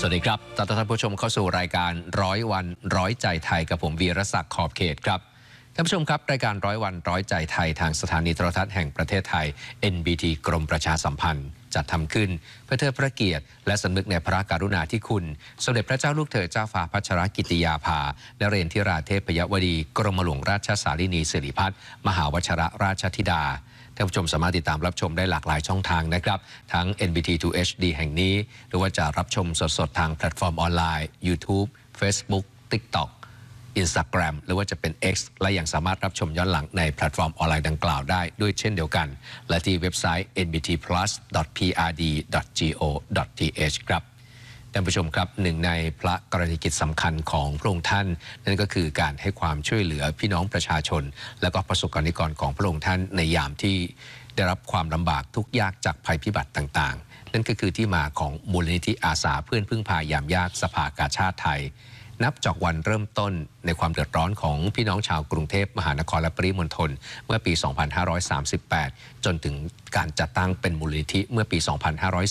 สวัสดีครับต้อนรับท่านผู้ชมเข้าสู่รายการร้อยวันร้อยใจไทยกับผมวีรศักดิ์ขอบเขตครับท่านผู้ชมครับรายการร้อยวันร้อยใจไทยทางสถานีโทรทัศน์แห่งประเทศไทย NBT กรมประชาสัมพันธ์จัดทำขึ้นเพื่อเทิดพระเกียรติและสำนึกในพระกรุณาธิคุณสมเด็จพระเจ้าลูกเธอเจ้าฟ้าพัชรกิติยาภานเรนทิราเทพยวดีกรมหลวงราชสารินีสิริพัฒน์มหาวชิรราชธิดาท่านผู้ชมสามารถติดตามรับชมได้หลากหลายช่องทางนะครับทั้ง NBT 2 HD แห่งนี้หรือว่าจะรับชมสดๆทางแพลตฟอร์มออนไลน์ YouTube Facebook TikTok Instagram หรือว่าจะเป็น X และยังสามารถรับชมย้อนหลังในแพลตฟอร์มออนไลน์ดังกล่าวได้ด้วยเช่นเดียวกันและที่เว็บไซต์ nbtplus.prd.go.th ครับท่านผู้ชมครับหนึ่งในพระกรณียกิจสำคัญของพระองค์ท่านนั่นก็คือการให้ความช่วยเหลือพี่น้องประชาชนและก็ประสบกรณิกรของพระองค์ท่านในยามที่ได้รับความลำบากทุกข์ยากจากภัยพิบัติต่างๆนั่นก็คือที่มาของมูลนิธิอาสาเพื่อนพึ่งพายามยากสภากาชาดไทยนับจากวันเริ่มต้นในความเดือดร้อนของพี่น้องชาวกรุงเทพมหานครและปริมณฑลเมื่อปี 2538 จนถึงการจัดตั้งเป็นมูลนิธิเมื่อปี 2540